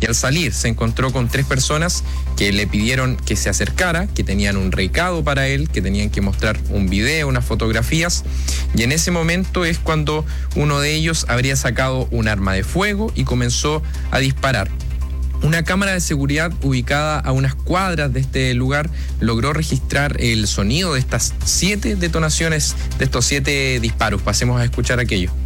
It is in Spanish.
y al salir se encontró con 3 personas que le pidieron que se acercara, que tenían un recado para él, que tenían que mostrar un video, unas fotografías, y en ese momento es cuando uno de ellos habría sacado un arma de fuego y comenzó a disparar. Una cámara de seguridad ubicada a unas cuadras de este lugar logró registrar el sonido de estas 7 detonaciones, de estos 7 disparos. Pasemos a escuchar aquello.